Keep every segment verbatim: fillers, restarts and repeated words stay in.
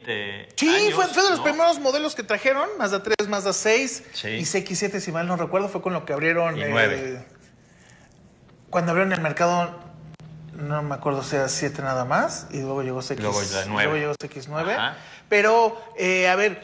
veinte Sí, años, fue, fue de los ¿no? primeros modelos que trajeron, Mazda tres, Mazda seis Sí. y C X siete, si mal no recuerdo, fue con lo que abrieron. Y eh, nueve. Cuando abrieron el mercado, no me acuerdo si era siete nada más, y luego llegó C X, Luego la nueve. luego llegó C X nueve. Ajá. Pero, eh, a ver,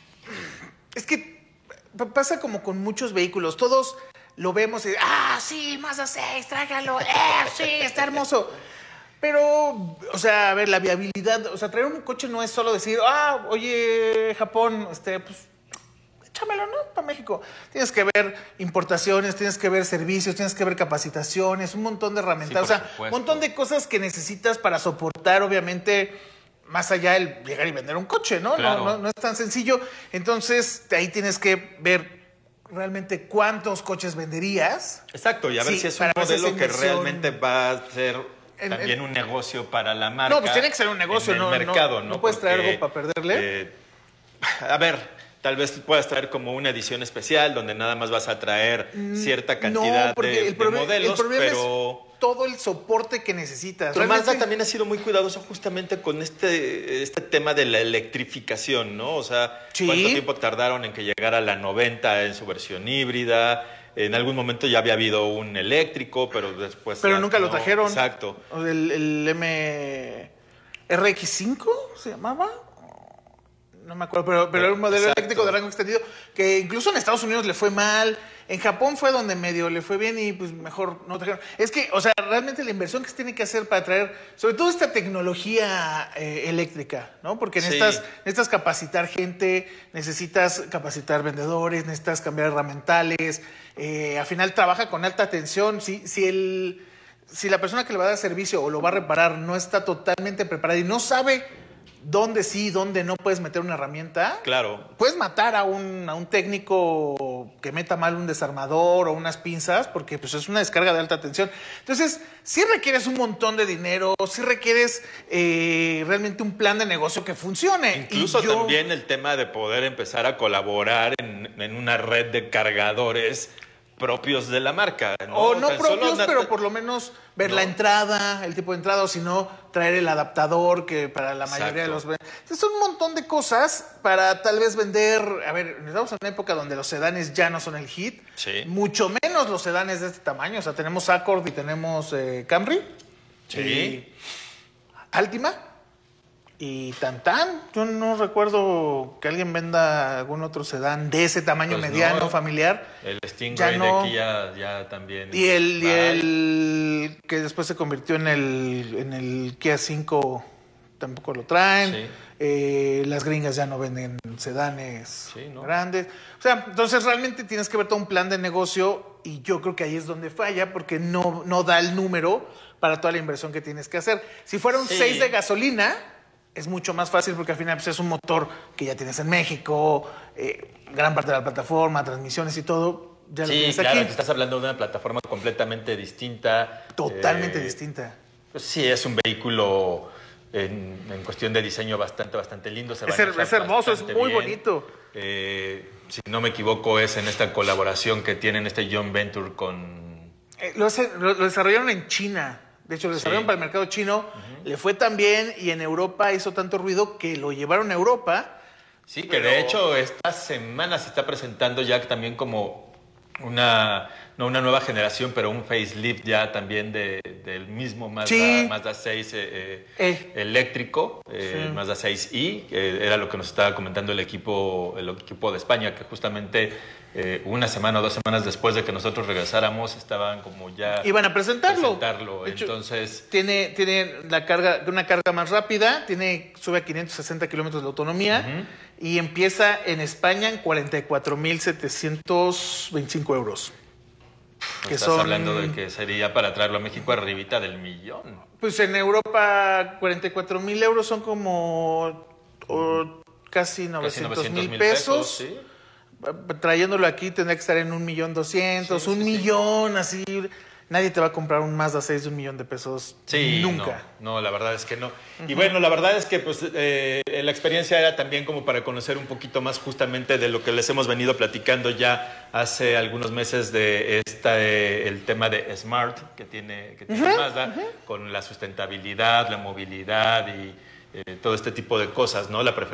es que p- pasa como con muchos vehículos, todos lo vemos y, ah, sí, Mazda seis, tráigalo, eh, sí, está hermoso. Pero, o sea, a ver, la viabilidad, o sea, traer un coche no es solo decir, ah, oye, Japón, este, pues, échamelo, ¿no? Para México. Tienes que ver importaciones, tienes que ver servicios, tienes que ver capacitaciones, un montón de herramientas, Sí, o sea, por un supuesto. montón de cosas que necesitas para soportar, obviamente, más allá el llegar y vender un coche, ¿no? Claro. No, no, no es tan sencillo. Entonces, ahí tienes que ver realmente cuántos coches venderías. Exacto, y a ver Sí, si es un para ver si esa modelo que inversión- realmente va a ser En- también en- un negocio para la marca. No, pues tiene que ser un negocio, en no- el no- mercado, ¿no? no puedes traer Porque, algo para perderle. eh, a ver, tal vez puedas traer como una edición especial donde nada más vas a traer cierta cantidad no, porque de, el, de proble- modelos, el problema pero... es todo el soporte que necesitas. Pero Realmente- Mazda también ha sido muy cuidadoso justamente con este, este tema de la electrificación, ¿no? O sea, Sí. ¿cuánto tiempo tardaron en que llegara la noventa en su versión híbrida? En algún momento ya había habido un eléctrico, pero después... Pero ya nunca lo no. trajeron. Exacto. El, el M R X cinco se llamaba. No me acuerdo, pero, pero era un modelo Exacto. eléctrico de rango extendido que incluso en Estados Unidos le fue mal. En Japón fue donde medio le fue bien y pues mejor no trajeron. Es que, o sea, realmente la inversión que se tiene que hacer para traer, sobre todo esta tecnología eh, eléctrica, ¿no? Porque Sí. necesitas, necesitas capacitar gente, necesitas capacitar vendedores, necesitas cambiar herramientales. Eh, al final trabaja con alta tensión. Si, si el... Si la persona que le va a dar servicio o lo va a reparar no está totalmente preparada y no sabe dónde sí, dónde no puedes meter una herramienta, Claro. puedes matar a un, a un técnico que meta mal un desarmador o unas pinzas porque pues, es una descarga de alta tensión. Entonces, sí requieres un montón de dinero, sí requieres eh, realmente un plan de negocio que funcione. Incluso Y yo- también el tema de poder empezar a colaborar en, en una red de cargadores propios de la marca, ¿no? O no Tan solo propios, una- pero por lo menos ver ¿no? la entrada, el tipo de entrada, o si no, traer el adaptador que para la mayoría Exacto. de los... Entonces, son un montón de cosas para tal vez vender... A ver, estamos en una época donde los sedanes ya no son el hit. Sí. Mucho menos los sedanes de este tamaño. O sea, tenemos Accord y tenemos eh, Camry. Sí. Y Altima. Y Tantan. Yo no recuerdo que alguien venda algún otro sedán de ese tamaño Pues mediano, no. familiar. El Ya Stingray no. de aquí ya, ya también... Y el, y Bye. el que después se convirtió en el, en el Kia cinco tampoco lo traen. Sí. Eh, las gringas ya no venden sedanes Sí, ¿no? grandes. O sea, entonces realmente tienes que ver todo un plan de negocio y yo creo que ahí es donde falla porque no, no da el número para toda la inversión que tienes que hacer. Si fuera un Sí. seis de gasolina, es mucho más fácil porque al final pues, es un motor que ya tienes en México, eh, gran parte de la plataforma, transmisiones y todo, ya lo Sí, tienes claro, aquí. que estás hablando de una plataforma completamente distinta. Totalmente Eh, distinta. Pues sí, es un vehículo en, en cuestión de diseño bastante, bastante lindo. Se va Es a her- manejar es hermoso, es bastante muy bien. bonito. Eh, si no me equivoco, es en esta colaboración que tienen este John Venture con... Eh, lo, hace- lo- lo desarrollaron en China. De hecho, lo desarrollaron Sí. para el mercado chino. Le fue tan bien y en Europa hizo tanto ruido que lo llevaron a Europa. Sí, que Pero- de hecho esta semana se está presentando ya también como una, no una nueva generación, pero un facelift ya también de, del mismo Mazda, Sí. Mazda seis eh, Eh. eléctrico, eh, Sí. Mazda seis i, que era lo que nos estaba comentando el equipo, el equipo de España, que justamente eh, una semana o dos semanas después de que nosotros regresáramos estaban como ya... Iban a presentarlo. presentarlo. De hecho, Entonces... Tiene, tiene la carga, una carga más rápida, tiene, sube a quinientos sesenta kilómetros de autonomía y empieza en España en cuarenta y cuatro mil setecientos veinticinco euros. Que Estás son- hablando de que sería para traerlo a México arribita del millón. Pues en Europa cuarenta y cuatro mil euros son como o, casi novecientos mil pesos. ¿sí? Trayéndolo aquí tendría que estar en un millón doscientos, Sí, un sí, sí. millón, así. Nadie te va a comprar un Mazda seis de un millón de pesos. Sí, Nunca. No, no, la verdad es que no. Y bueno, la verdad es que pues eh, la experiencia era también como para conocer un poquito más justamente de lo que les hemos venido platicando ya hace algunos meses de esta, eh, el tema de Smart que tiene, que tiene Mazda, con la sustentabilidad, la movilidad y eh, todo este tipo de cosas, ¿no? La preferencia